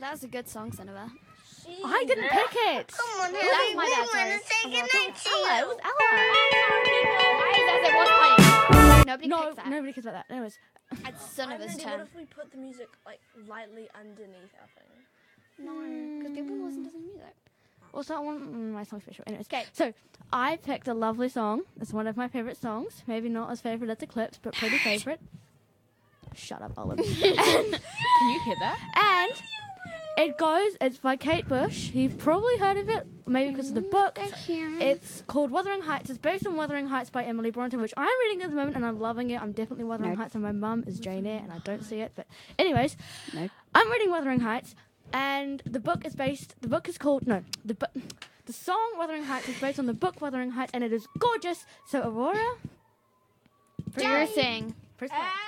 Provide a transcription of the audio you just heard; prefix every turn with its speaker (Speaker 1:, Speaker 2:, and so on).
Speaker 1: That was a good song, Cineva.
Speaker 2: I didn't pick it.
Speaker 3: Come on,
Speaker 1: That was my dad, sorry.
Speaker 3: say goodnight to
Speaker 2: Ella, it
Speaker 3: you.
Speaker 2: was Ella.
Speaker 1: As it was playing. Nobody
Speaker 2: No,
Speaker 1: picked that.
Speaker 2: nobody cares about that. Anyways,
Speaker 1: It's Cineva's
Speaker 4: What
Speaker 1: turn.
Speaker 4: if we put the music like lightly underneath our thing?
Speaker 1: No, because people listen to the music.
Speaker 2: also that one, my song's special. Anyways,
Speaker 1: 'Kay.
Speaker 2: so I picked a lovely song. It's one of my favorite songs. Maybe not as favorite as Eclipse, but pretty favorite. Shut up, Olive.
Speaker 5: Can you hear that?
Speaker 2: And it's by Kate Bush. You've probably heard of it, maybe because of the book. It's called Wuthering Heights. It's based on Wuthering Heights by Emily Bronte, which I'm reading at the moment, and I'm loving it. I'm definitely Wuthering Heights, and my mum is Jane Eyre, and I don't see it. But anyways, I'm reading Wuthering Heights, and the song Wuthering Heights is based on the book Wuthering Heights, and it is gorgeous. So Aurora,
Speaker 1: You're saying.
Speaker 2: press play.